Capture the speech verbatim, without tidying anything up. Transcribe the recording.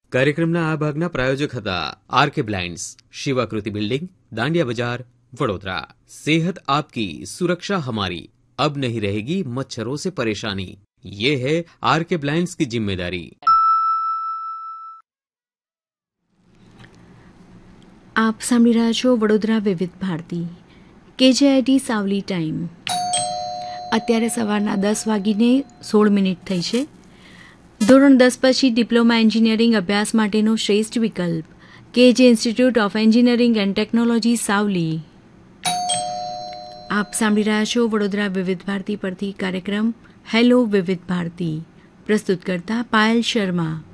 કાર્યક્રમના આ ભાગના પ્રાયોજક હતા આરકે બ્લાઇન્ડ્સ, શિવાકૃતિ બિલ્ડિંગ, દાંડિયા બજાર, વડોદરા। सेहत आपकी सुरक्षा हमारी, अब नहीं रहेगी मच्छरों से परेशानी, ये है आरके ब्लाइंड्स की जिम्मेदारी। આપ સાંભળી રહ્યા છો વડોદરા વિવિધ ભારતી કેજેઆઈટી સાવલી ટાઈમ। અત્યારે સવારના દસ વાગીને સોળ મિનિટ થઈ છે। ધોરણ દસ પછી ડિપ્લોમા એન્જિનિયરિંગ અભ્યાસ માટેનો શ્રેષ્ઠ વિકલ્પ કેજે institute of engineering and technology Savli. આપ સાંભળી રહ્યા છો વડોદરા વિવિધ ભારતી પરથી કાર્યક્રમ હેલો વિવિધ ભારતી, પ્રસ્તુત કરતા પાયલ શર્મા।